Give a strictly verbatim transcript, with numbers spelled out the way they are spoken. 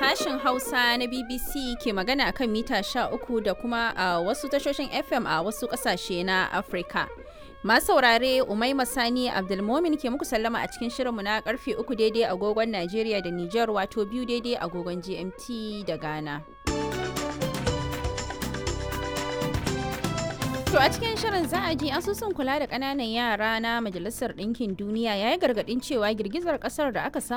Sashen Hausa na B B C ke magana akan mita sha uku da kuma a wasu tashoshin F M a wasu ƙasashe na Afirka. Masu saurare Umaima Sani Abdulmomin ke muku sallama a cikin shirinmu na karfe uku daidai agogon Najeriya da Nijar wato biyu daidai agogon G M T da Ghana. To a cikin shirin za a ji asusun kula da ƙananan yara na Majalisar Ɗinkin Duniya ya yi gargaɗin cewa girgizar ƙasar da aka samu